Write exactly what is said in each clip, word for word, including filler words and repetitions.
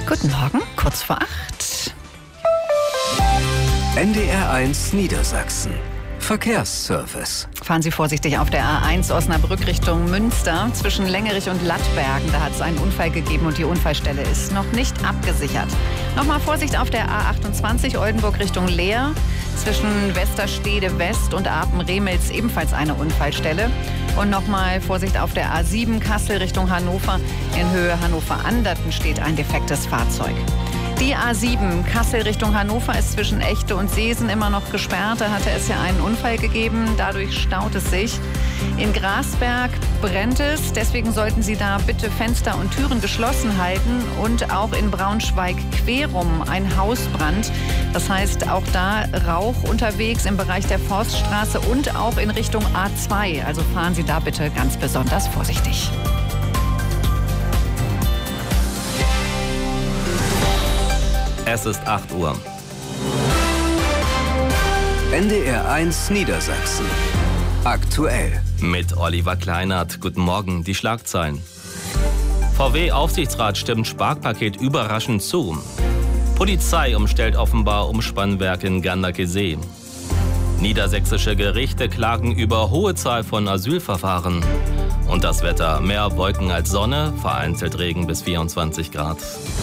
Guten Morgen, kurz vor acht. N D R eins Niedersachsen. Verkehrsservice. Fahren Sie vorsichtig auf der A eins Osnabrück Richtung Münster. Zwischen Längerich und Lattbergen, da hat es einen Unfall gegeben und die Unfallstelle ist noch nicht abgesichert. Nochmal Vorsicht auf der A achtundzwanzig Oldenburg Richtung Leer. Zwischen Westerstede West und Apen-Remels ebenfalls eine Unfallstelle. Und nochmal Vorsicht auf der A sieben Kassel Richtung Hannover. In Höhe Hannover-Anderten steht ein defektes Fahrzeug. Die A sieben Kassel Richtung Hannover ist zwischen Echte und Seesen immer noch gesperrt. Da hatte es ja einen Unfall gegeben. Dadurch staut es sich. In Grasberg brennt es. Deswegen sollten Sie da bitte Fenster und Türen geschlossen halten. Und auch in Braunschweig-Querum ein Hausbrand. Das heißt, auch da Rauch unterwegs im Bereich der Forststraße und auch in Richtung A zwei. Also fahren Sie da bitte ganz besonders vorsichtig. Es ist acht Uhr. N D R eins Niedersachsen. Aktuell. Mit Oliver Kleinert. Guten Morgen, die Schlagzeilen. V W-Aufsichtsrat stimmt Sparpaket überraschend zu. Polizei umstellt offenbar Umspannwerk in Ganderkesee. Niedersächsische Gerichte klagen über hohe Zahl von Asylverfahren. Und das Wetter: mehr Wolken als Sonne, vereinzelt Regen bis vierundzwanzig Grad.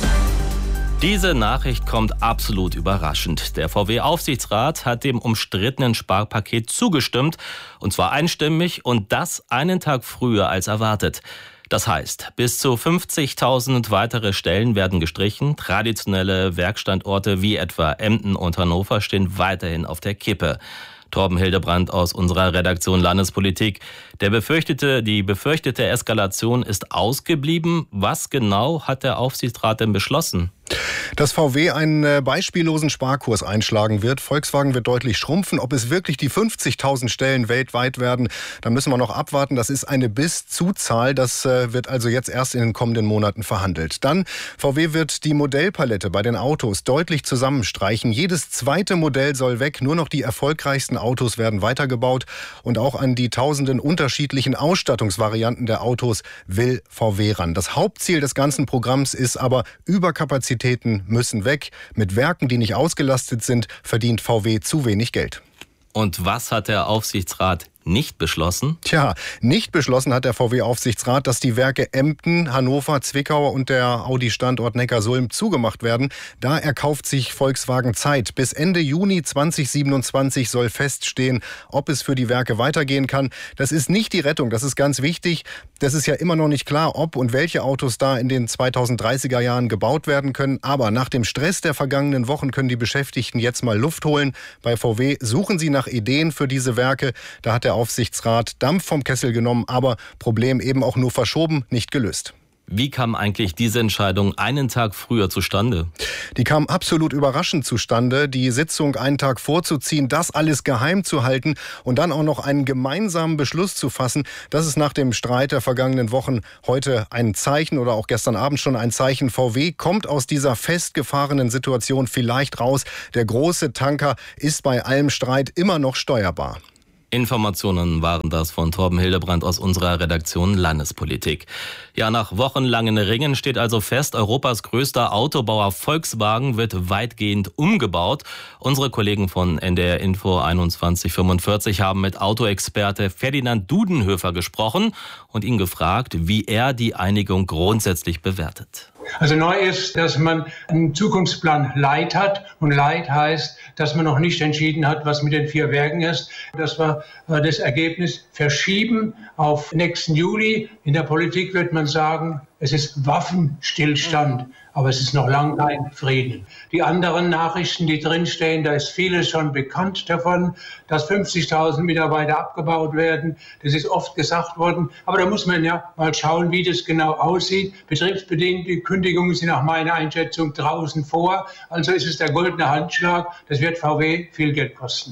Diese Nachricht kommt absolut überraschend. Der V W-Aufsichtsrat hat dem umstrittenen Sparpaket zugestimmt, und zwar einstimmig, und das einen Tag früher als erwartet. Das heißt, bis zu fünfzigtausend weitere Stellen werden gestrichen. Traditionelle Werkstandorte wie etwa Emden und Hannover stehen weiterhin auf der Kippe. Torben Hildebrand aus unserer Redaktion Landespolitik. Der befürchtete, die befürchtete Eskalation ist ausgeblieben. Was genau hat der Aufsichtsrat denn beschlossen? Dass V W einen beispiellosen Sparkurs einschlagen wird. Volkswagen wird deutlich schrumpfen. Ob es wirklich die fünfzigtausend Stellen weltweit werden, da müssen wir noch abwarten. Das ist eine Bis-zu-Zahl. Das wird also jetzt erst in den kommenden Monaten verhandelt. Dann, V W wird die Modellpalette bei den Autos deutlich zusammenstreichen. Jedes zweite Modell soll weg. Nur noch die erfolgreichsten Autos werden weitergebaut. Und auch an die tausenden unterschiedlichen Ausstattungsvarianten der Autos will V W ran. Das Hauptziel des ganzen Programms ist aber Überkapazität. Müssen weg. Mit Werken, die nicht ausgelastet sind, verdient V W zu wenig Geld. Und was hat der Aufsichtsrat nicht beschlossen? Tja, nicht beschlossen hat der V W-Aufsichtsrat, dass die Werke Emden, Hannover, Zwickau und der Audi-Standort Neckarsulm zugemacht werden. Da erkauft sich Volkswagen Zeit. Bis Ende Juni zweitausendsiebenundzwanzig soll feststehen, ob es für die Werke weitergehen kann. Das ist nicht die Rettung, das ist ganz wichtig. Das ist ja immer noch nicht klar, ob und welche Autos da in den zweitausenddreißiger Jahren gebaut werden können. Aber nach dem Stress der vergangenen Wochen können die Beschäftigten jetzt mal Luft holen. Bei V W suchen sie nach Ideen für diese Werke. Da hat der Aufsichtsrat Dampf vom Kessel genommen, aber Problem eben auch nur verschoben, nicht gelöst. Wie kam eigentlich diese Entscheidung einen Tag früher zustande? Die kam absolut überraschend zustande. Die Sitzung einen Tag vorzuziehen, das alles geheim zu halten und dann auch noch einen gemeinsamen Beschluss zu fassen, das ist nach dem Streit der vergangenen Wochen heute ein Zeichen oder auch gestern Abend schon ein Zeichen. V W kommt aus dieser festgefahrenen Situation vielleicht raus. Der große Tanker ist bei allem Streit immer noch steuerbar. Informationen waren das von Torben Hildebrand aus unserer Redaktion Landespolitik. Ja, nach wochenlangen Ringen steht also fest, Europas größter Autobauer Volkswagen wird weitgehend umgebaut. Unsere Kollegen von N D R Info einundzwanzig fünfundvierzig haben mit Autoexperte Ferdinand Dudenhöfer gesprochen und ihn gefragt, wie er die Einigung grundsätzlich bewertet. Also neu ist, dass man einen Zukunftsplan Light hat. Und Light heißt, dass man noch nicht entschieden hat, was mit den vier Werken ist. Dass wir das Ergebnis verschieben auf nächsten Juli. In der Politik wird man sagen, es ist Waffenstillstand, aber es ist noch lange kein Frieden. Die anderen Nachrichten, die drinstehen, da ist vieles schon bekannt davon, dass fünfzigtausend Mitarbeiter abgebaut werden. Das ist oft gesagt worden. Aber da muss man ja mal schauen, wie das genau aussieht. Betriebsbedingte Kündigungen sind nach meiner Einschätzung draußen vor. Also ist es der goldene Handschlag. Das wird V W viel Geld kosten.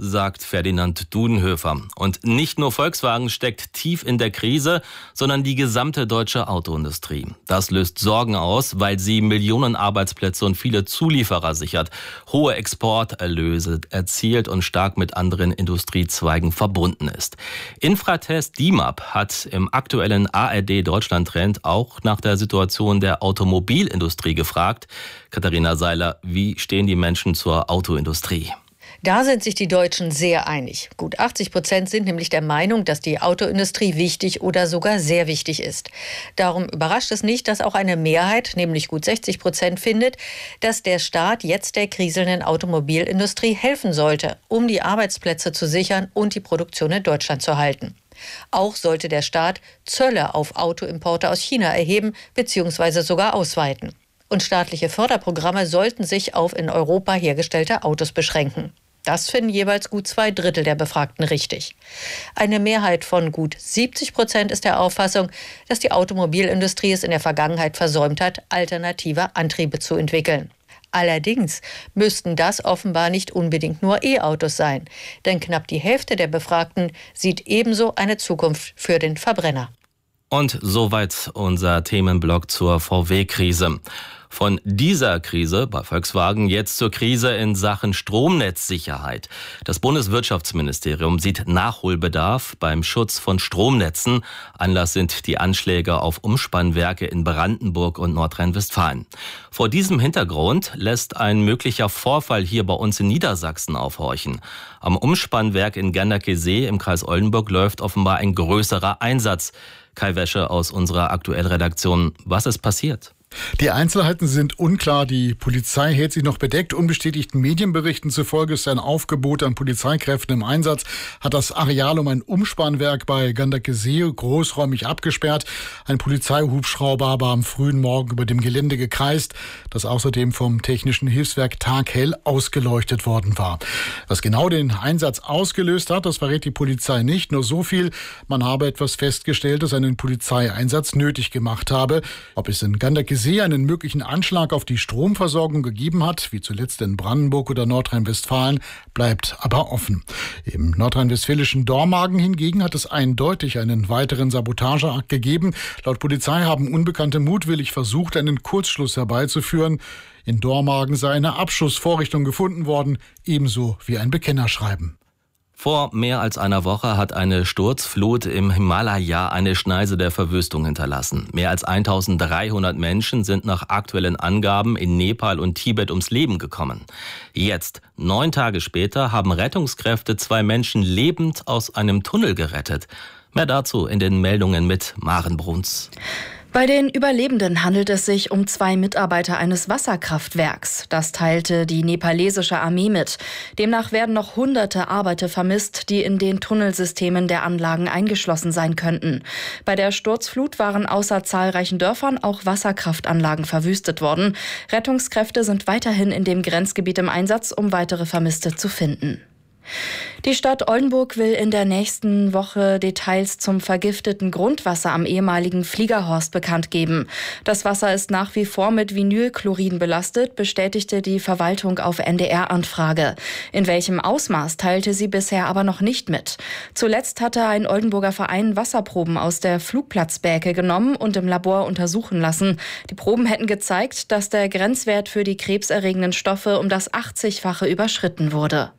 sagt Ferdinand Dudenhöfer. Und nicht nur Volkswagen steckt tief in der Krise, sondern die gesamte deutsche Autoindustrie. Das löst Sorgen aus, weil sie Millionen Arbeitsplätze und viele Zulieferer sichert, hohe Exporterlöse erzielt und stark mit anderen Industriezweigen verbunden ist. Infratest D I M A P hat im aktuellen A R D Deutschland-Trend auch nach der Situation der Automobilindustrie gefragt. Katharina Seiler, wie stehen die Menschen zur Autoindustrie? Da sind sich die Deutschen sehr einig. Gut achtzig Prozent sind nämlich der Meinung, dass die Autoindustrie wichtig oder sogar sehr wichtig ist. Darum überrascht es nicht, dass auch eine Mehrheit, nämlich gut sechzig Prozent, findet, dass der Staat jetzt der kriselnden Automobilindustrie helfen sollte, um die Arbeitsplätze zu sichern und die Produktion in Deutschland zu halten. Auch sollte der Staat Zölle auf Autoimporte aus China erheben bzw. sogar ausweiten. Und staatliche Förderprogramme sollten sich auf in Europa hergestellte Autos beschränken. Das finden jeweils gut zwei Drittel der Befragten richtig. Eine Mehrheit von gut siebzig Prozent ist der Auffassung, dass die Automobilindustrie es in der Vergangenheit versäumt hat, alternative Antriebe zu entwickeln. Allerdings müssten das offenbar nicht unbedingt nur E-Autos sein, denn knapp die Hälfte der Befragten sieht ebenso eine Zukunft für den Verbrenner. Und soweit unser Themenblock zur V W-Krise. Von dieser Krise bei Volkswagen jetzt zur Krise in Sachen Stromnetzsicherheit. Das Bundeswirtschaftsministerium sieht Nachholbedarf beim Schutz von Stromnetzen. Anlass sind die Anschläge auf Umspannwerke in Brandenburg und Nordrhein-Westfalen. Vor diesem Hintergrund lässt ein möglicher Vorfall hier bei uns in Niedersachsen aufhorchen. Am Umspannwerk in Ganderkesee im Kreis Oldenburg läuft offenbar ein größerer Einsatz. Kai Wäsche aus unserer Aktuellredaktion. Was ist passiert? Die Einzelheiten sind unklar. Die Polizei hält sich noch bedeckt. Unbestätigten Medienberichten zufolge ist ein Aufgebot an Polizeikräften im Einsatz, hat das Areal um ein Umspannwerk bei Ganderkesee großräumig abgesperrt. Ein Polizeihubschrauber war am frühen Morgen über dem Gelände gekreist, das außerdem vom Technischen Hilfswerk taghell ausgeleuchtet worden war. Was genau den Einsatz ausgelöst hat, das verrät die Polizei nicht. Nur so viel: Man habe etwas festgestellt, das einen Polizeieinsatz nötig gemacht habe. Ob es in Ganderkesee einen möglichen Anschlag auf die Stromversorgung gegeben hat, wie zuletzt in Brandenburg oder Nordrhein-Westfalen, bleibt aber offen. Im nordrhein-westfälischen Dormagen hingegen hat es eindeutig einen weiteren Sabotageakt gegeben. Laut Polizei haben Unbekannte mutwillig versucht, einen Kurzschluss herbeizuführen. In Dormagen sei eine Abschussvorrichtung gefunden worden, ebenso wie ein Bekennerschreiben. Vor mehr als einer Woche hat eine Sturzflut im Himalaya eine Schneise der Verwüstung hinterlassen. Mehr als eintausenddreihundert Menschen sind nach aktuellen Angaben in Nepal und Tibet ums Leben gekommen. Jetzt, neun Tage später, haben Rettungskräfte zwei Menschen lebend aus einem Tunnel gerettet. Mehr dazu in den Meldungen mit Maren Bruns. Bei den Überlebenden handelt es sich um zwei Mitarbeiter eines Wasserkraftwerks. Das teilte die nepalesische Armee mit. Demnach werden noch hunderte Arbeiter vermisst, die in den Tunnelsystemen der Anlagen eingeschlossen sein könnten. Bei der Sturzflut waren außer zahlreichen Dörfern auch Wasserkraftanlagen verwüstet worden. Rettungskräfte sind weiterhin in dem Grenzgebiet im Einsatz, um weitere Vermisste zu finden. Die Stadt Oldenburg will in der nächsten Woche Details zum vergifteten Grundwasser am ehemaligen Fliegerhorst bekannt geben. Das Wasser ist nach wie vor mit Vinylchlorid belastet, bestätigte die Verwaltung auf N D R-Anfrage. In welchem Ausmaß teilte sie bisher aber noch nicht mit. Zuletzt hatte ein Oldenburger Verein Wasserproben aus der Flugplatzbäke genommen und im Labor untersuchen lassen. Die Proben hätten gezeigt, dass der Grenzwert für die krebserregenden Stoffe um das achtzigfache überschritten wurde.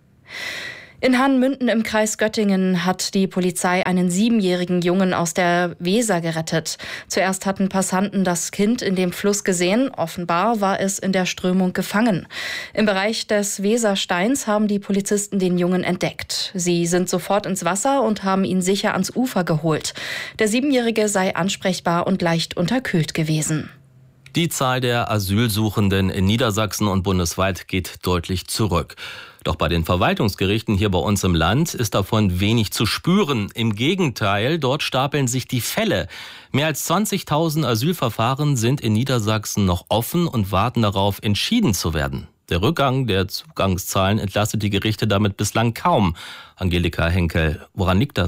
In Hahnmünden im Kreis Göttingen hat die Polizei einen siebenjährigen Jungen aus der Weser gerettet. Zuerst hatten Passanten das Kind in dem Fluss gesehen. Offenbar war es in der Strömung gefangen. Im Bereich des Wesersteins haben die Polizisten den Jungen entdeckt. Sie sind sofort ins Wasser und haben ihn sicher ans Ufer geholt. Der Siebenjährige sei ansprechbar und leicht unterkühlt gewesen. Die Zahl der Asylsuchenden in Niedersachsen und bundesweit geht deutlich zurück. Doch bei den Verwaltungsgerichten hier bei uns im Land ist davon wenig zu spüren. Im Gegenteil, dort stapeln sich die Fälle. Mehr als zwanzigtausend Asylverfahren sind in Niedersachsen noch offen und warten darauf, entschieden zu werden. Der Rückgang der Zugangszahlen entlastet die Gerichte damit bislang kaum. Angelika Henkel, woran liegt das?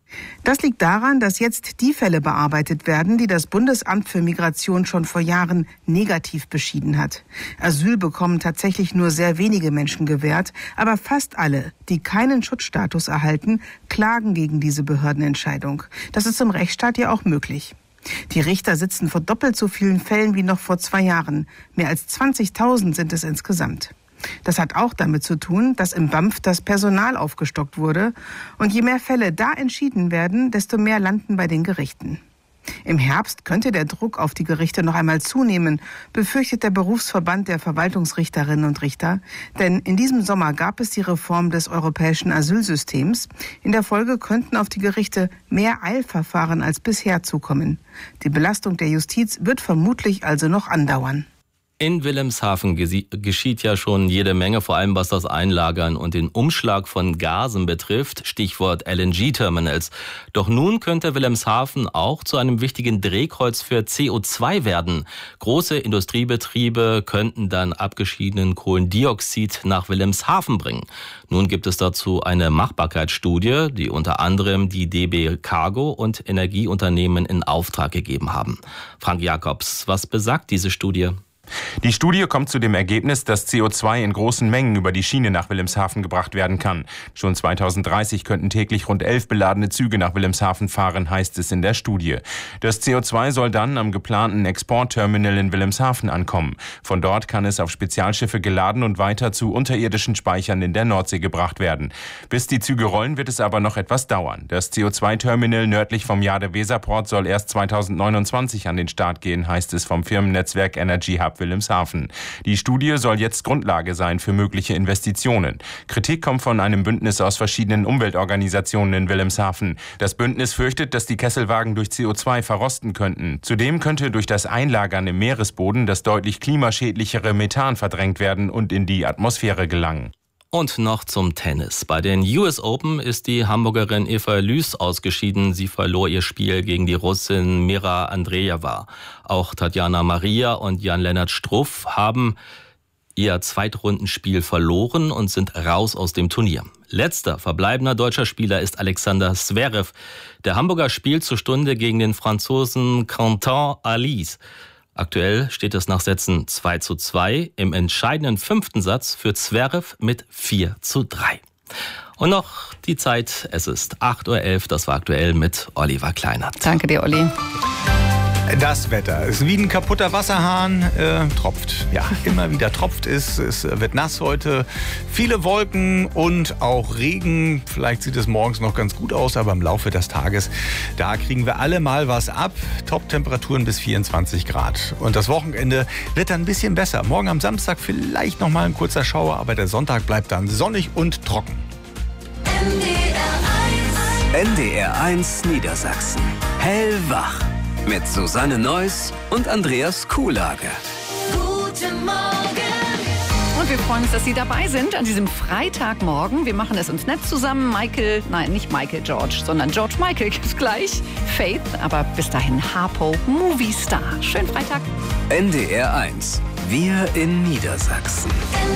Das liegt daran, dass jetzt die Fälle bearbeitet werden, die das Bundesamt für Migration schon vor Jahren negativ beschieden hat. Asyl bekommen tatsächlich nur sehr wenige Menschen gewährt, aber fast alle, die keinen Schutzstatus erhalten, klagen gegen diese Behördenentscheidung. Das ist im Rechtsstaat ja auch möglich. Die Richter sitzen vor doppelt so vielen Fällen wie noch vor zwei Jahren. Mehr als zwanzigtausend sind es insgesamt. Das hat auch damit zu tun, dass im B A M F das Personal aufgestockt wurde. Und je mehr Fälle da entschieden werden, desto mehr landen bei den Gerichten. Im Herbst könnte der Druck auf die Gerichte noch einmal zunehmen, befürchtet der Berufsverband der Verwaltungsrichterinnen und Richter. Denn in diesem Sommer gab es die Reform des europäischen Asylsystems. In der Folge könnten auf die Gerichte mehr Eilverfahren als bisher zukommen. Die Belastung der Justiz wird vermutlich also noch andauern. In Wilhelmshaven geschieht ja schon jede Menge, vor allem was das Einlagern und den Umschlag von Gasen betrifft, Stichwort L N G-Terminals. Doch nun könnte Wilhelmshaven auch zu einem wichtigen Drehkreuz für C O zwei werden. Große Industriebetriebe könnten dann abgeschiedenen Kohlendioxid nach Wilhelmshaven bringen. Nun gibt es dazu eine Machbarkeitsstudie, die unter anderem die D B Cargo und Energieunternehmen in Auftrag gegeben haben. Frank Jacobs, was besagt diese Studie? Die Studie kommt zu dem Ergebnis, dass C O zwei in großen Mengen über die Schiene nach Wilhelmshaven gebracht werden kann. Schon zweitausenddreißig könnten täglich rund elf beladene Züge nach Wilhelmshaven fahren, heißt es in der Studie. Das C O zwei soll dann am geplanten Exportterminal in Wilhelmshaven ankommen. Von dort kann es auf Spezialschiffe geladen und weiter zu unterirdischen Speichern in der Nordsee gebracht werden. Bis die Züge rollen, wird es aber noch etwas dauern. Das C O zwei Terminal nördlich vom Jade-Weser-Port soll erst zweitausendneunundzwanzig an den Start gehen, heißt es vom Firmennetzwerk Energy Hub Wilhelmshaven. Die Studie soll jetzt Grundlage sein für mögliche Investitionen. Kritik kommt von einem Bündnis aus verschiedenen Umweltorganisationen in Wilhelmshaven. Das Bündnis fürchtet, dass die Kesselwagen durch C O zwei verrosten könnten. Zudem könnte durch das Einlagern im Meeresboden das deutlich klimaschädlichere Methan verdrängt werden und in die Atmosphäre gelangen. Und noch zum Tennis. Bei den U S Open ist die Hamburgerin Eva Lüß ausgeschieden. Sie verlor ihr Spiel gegen die Russin Mira Andreeva. Auch Tatjana Maria und Jan-Lennart Struff haben ihr Zweitrundenspiel verloren und sind raus aus dem Turnier. Letzter verbleibender deutscher Spieler ist Alexander Zverev. Der Hamburger spielt zur Stunde gegen den Franzosen Quentin Halys. Aktuell steht es nach Sätzen zwei zu zwei, im entscheidenden fünften Satz für Zverev mit vier zu drei. Und noch die Zeit, es ist acht Uhr elf, das war aktuell mit Oliver Kleinert. Danke dir, Olli. Das Wetter ist wie ein kaputter Wasserhahn, äh, tropft. Ja, immer wieder tropft es. Es wird nass heute. Viele Wolken und auch Regen. Vielleicht sieht es morgens noch ganz gut aus, aber im Laufe des Tages, da kriegen wir alle mal was ab. Top-Temperaturen bis vierundzwanzig Grad. Und das Wochenende wird dann ein bisschen besser. Morgen am Samstag vielleicht noch mal ein kurzer Schauer, aber der Sonntag bleibt dann sonnig und trocken. N D R eins Niedersachsen. Hellwach. Mit Susanne Neuss und Andreas Kuhlage. Guten Morgen. Und wir freuen uns, dass Sie dabei sind an diesem Freitagmorgen. Wir machen es uns nett zusammen. Michael, nein, nicht Michael George, sondern George Michael gibt's gleich. Faith, aber bis dahin Harpo, Movie Star. Schönen Freitag. N D R eins. Wir in Niedersachsen.